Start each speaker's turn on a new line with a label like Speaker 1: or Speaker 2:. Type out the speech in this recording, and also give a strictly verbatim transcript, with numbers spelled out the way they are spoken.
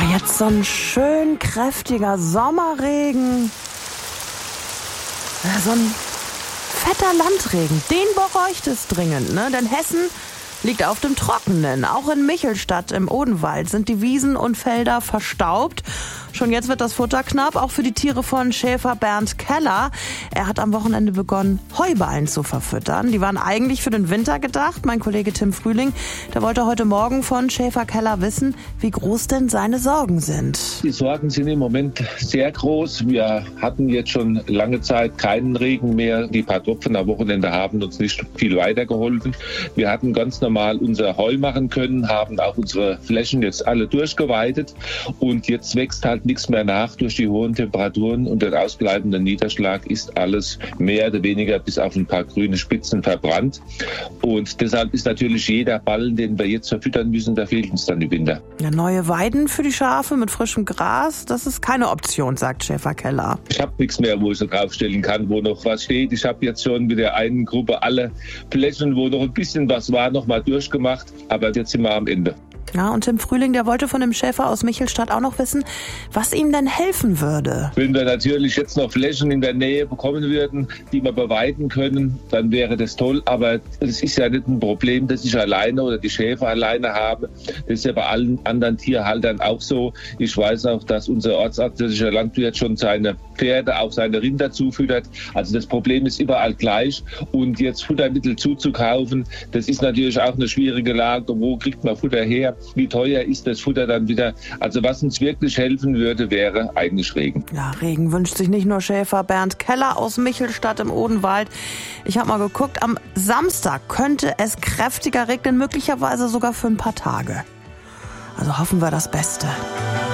Speaker 1: Jetzt so ein schön kräftiger Sommerregen. Ja, so ein fetter Landregen, den bräuchte es dringend, ne? Denn Hessen liegt auf dem Trockenen. Auch in Michelstadt im Odenwald sind die Wiesen und Felder verstaubt. Schon jetzt wird das Futter knapp, auch für die Tiere von Schäfer Bernd Keller. Er hat am Wochenende begonnen, Heuballen zu verfüttern. Die waren eigentlich für den Winter gedacht. Mein Kollege Tim Frühling, der wollte heute Morgen von Schäfer Keller wissen, wie groß denn seine Sorgen sind.
Speaker 2: Die Sorgen sind im Moment sehr groß. Wir hatten jetzt schon lange Zeit keinen Regen mehr. Die paar Tropfen am Wochenende haben uns nicht viel weitergeholfen. Wir hatten ganz normal unser Heu machen können, haben auch unsere Flächen jetzt alle durchgeweidet. Und jetzt wächst halt nichts mehr nach durch die hohen Temperaturen und den ausbleibenden Niederschlag ist alles mehr oder weniger bis auf ein paar grüne Spitzen verbrannt. Und deshalb ist natürlich jeder Ballen, den wir jetzt verfüttern müssen, da fehlt uns dann im Winter.
Speaker 1: Ja, neue Weiden für die Schafe mit frischem Gras, das ist keine Option, sagt Schäfer Keller.
Speaker 2: Ich habe nichts mehr, wo ich so draufstellen kann, wo noch was steht. Ich habe jetzt schon mit der einen Gruppe alle Flächen, wo noch ein bisschen was war, noch mal durchgemacht. Aber jetzt sind wir am Ende.
Speaker 1: Ja, und Tim Frühling, der wollte von dem Schäfer aus Michelstadt auch noch wissen, was ihm denn helfen würde.
Speaker 2: Wenn wir natürlich jetzt noch Flächen in der Nähe bekommen würden, die wir beweiden können, dann wäre das toll. Aber es ist ja nicht ein Problem, das ich alleine oder die Schäfer alleine habe. Das ist ja bei allen anderen Tierhaltern auch so. Ich weiß auch, dass unser ortsansässiger Landwirt schon seine Pferde, auch seine Rinder zufüttert. Also das Problem ist überall gleich. Und jetzt Futtermittel zuzukaufen, das ist natürlich auch eine schwierige Lage. Wo kriegt man Futter her? Wie teuer ist das Futter dann wieder? Also was uns wirklich helfen würde, wäre eigentlich Regen.
Speaker 1: Ja, Regen wünscht sich nicht nur Schäfer Bernd Keller aus Michelstadt im Odenwald. Ich habe mal geguckt, am Samstag könnte es kräftiger regnen, möglicherweise sogar für ein paar Tage. Also hoffen wir das Beste.